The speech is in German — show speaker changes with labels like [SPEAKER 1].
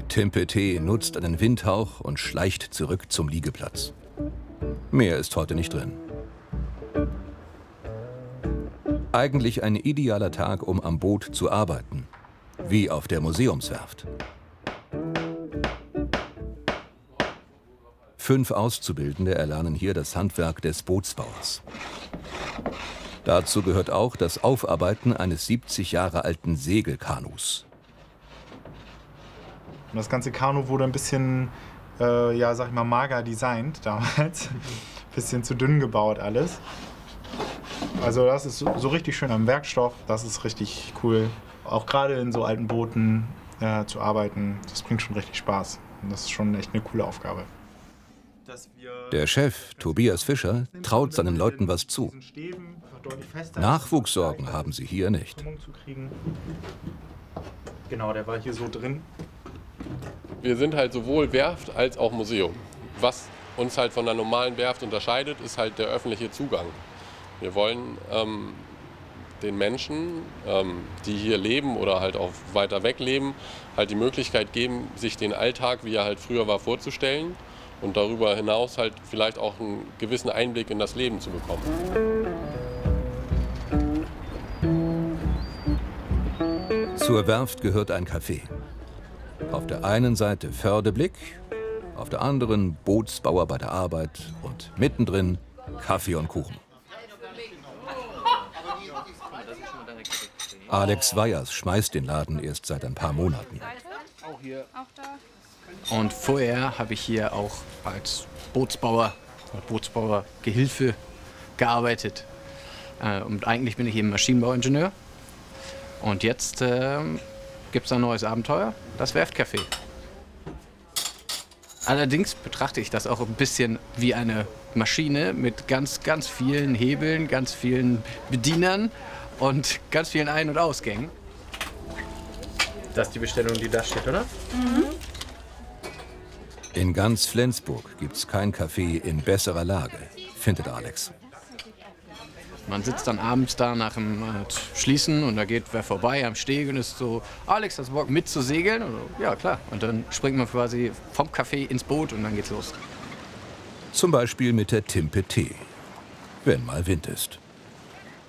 [SPEAKER 1] Timpe T nutzt einen Windhauch und schleicht zurück zum Liegeplatz. Mehr ist heute nicht drin. Eigentlich ein idealer Tag, um am Boot zu arbeiten. Wie auf der Museumswerft. 5 Auszubildende erlernen hier das Handwerk des Bootsbauers. Dazu gehört auch das Aufarbeiten eines 70 Jahre alten Segelkanus.
[SPEAKER 2] Das ganze Kanu wurde ein bisschen, ja, sag ich mal, mager designt damals. Bisschen zu dünn gebaut alles. Also das ist so richtig schön am Werkstoff, das ist richtig cool. Auch gerade in so alten Booten zu arbeiten, das bringt schon richtig Spaß. Und das ist schon echt eine coole Aufgabe.
[SPEAKER 1] Der Chef, Tobias Fischer, traut seinen Leuten was zu. Nachwuchssorgen haben sie hier nicht.
[SPEAKER 2] Genau, der war hier so drin.
[SPEAKER 3] Wir sind halt sowohl Werft als auch Museum. Was uns halt von der normalen Werft unterscheidet, ist halt der öffentliche Zugang. Wir wollen den Menschen, die hier leben oder halt auch weiter weg leben, halt die Möglichkeit geben, sich den Alltag, wie er halt früher war, vorzustellen und darüber hinaus halt vielleicht auch einen gewissen Einblick in das Leben zu bekommen.
[SPEAKER 1] Zur Werft gehört ein Café. Auf der einen Seite Fördeblick, auf der anderen Bootsbauer bei der Arbeit und mittendrin Kaffee und Kuchen. Alex Weyers schmeißt den Laden erst seit ein paar Monaten.
[SPEAKER 4] Und vorher habe ich hier auch als Bootsbauergehilfe gearbeitet. Und eigentlich bin ich eben Maschinenbauingenieur. Und jetzt gibt es ein neues Abenteuer, das Werftcafé. Allerdings betrachte ich das auch ein bisschen wie eine Maschine mit ganz, ganz vielen Hebeln, ganz vielen Bedienern und ganz vielen Ein- und Ausgängen. Das ist die Bestellung, die da steht, oder?
[SPEAKER 5] Mhm.
[SPEAKER 1] In ganz Flensburg gibt's kein Café in besserer Lage, findet Alex.
[SPEAKER 4] Man sitzt dann abends da nach dem Schließen und da geht wer vorbei am Steg und ist so, Alex, hast du Bock mitzusegeln? Und so, ja, klar. Und dann springt man quasi vom Café ins Boot und dann geht's los.
[SPEAKER 1] Zum Beispiel mit der Timpe T, wenn mal Wind ist.